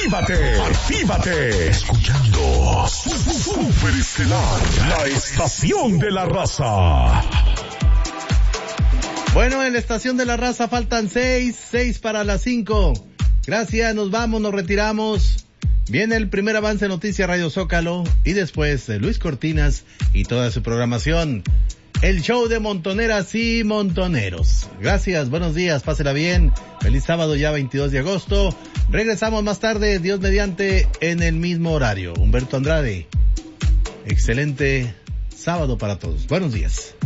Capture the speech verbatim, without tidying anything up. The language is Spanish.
Actívate, actívate. Escuchando Super Estelar, la estación de la raza. Bueno, en la estación de la raza faltan seis, seis para las cinco. Gracias, nos vamos, nos retiramos. Viene el primer avance de Noticias Radio Zócalo y después de Luis Cortinas y toda su programación. El show de montoneras y montoneros. Gracias, buenos días, pásela bien. Feliz sábado ya veintidós de agosto. Regresamos más tarde, Dios mediante, en el mismo horario. Humberto Andrade. Excelente sábado para todos. Buenos días.